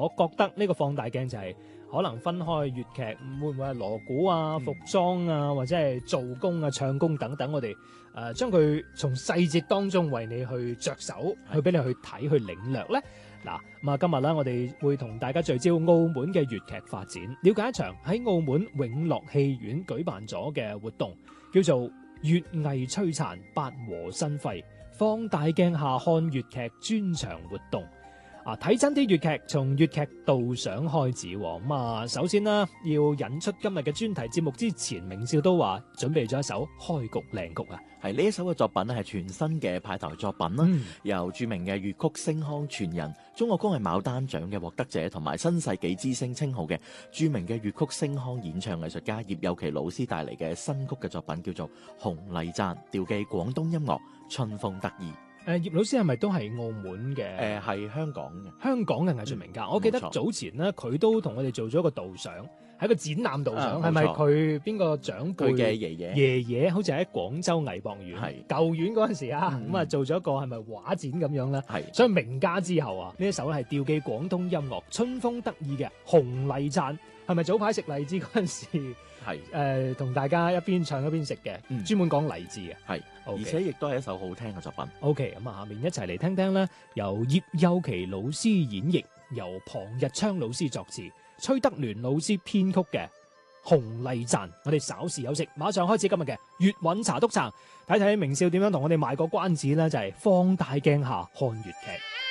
我覺得呢個放大鏡就係可能分開粵劇，會唔會係鑼鼓啊、服裝啊，或者係做工啊、唱功等等，我哋將佢從細節當中為你去着手，去俾你去睇、去領略咧。嗱，咁啊，今日咧，我哋會同大家聚焦澳門嘅粵劇發展，了解一場喺澳門永樂戲院舉辦咗嘅活動，叫做粵藝璀璨八和新輝放大鏡下看粵劇專場活動。睇真啲粵劇，從粵劇導賞開始。咁啊，首先啦，要引出今日嘅專題節目之前，明少都話準備咗一首開局靚曲啊。 係呢一首嘅作品咧，係全新嘅派台作品啦，由著名嘅粵曲星腔傳人、中國歌藝牡丹獎嘅獲得者同埋新世紀之星稱號嘅著名嘅粵曲星腔演唱藝術家葉有琪老師帶嚟嘅新曲嘅作品，叫做《紅麗讚》，調寄廣東音樂，春風得意。 葉老師係咪都係澳門嘅？ 係香港嘅。 香港嘅藝術名家，我記得早前咧，佢都同我哋做咗一個導賞，喺個展覽導賞，係咪佢邊個長輩？佢嘅爺爺好似喺廣州藝博院舊院嗰陣時啊，咁啊做咗一個係咪畫展咁樣咧？係，所以名家之後啊，呢一首咧係調寄廣東音樂，春風得意嘅紅麗讚，係咪早排食荔枝嗰陣時？係同大家一邊唱一邊食嘅，專門講勵志嘅，係，而且亦都係一首好聽嘅作品。OK，咁啊，下面一齊嚟聽聽咧，由葉有琪老師演繹，由龐日昌老師作詞，崔德聯老師編曲嘅《紅麗讚》。我哋稍事休息，馬上開始今日嘅粵韻茶篤撐，睇睇明少點樣同我哋賣個關子咧，就係放大鏡下看粵劇。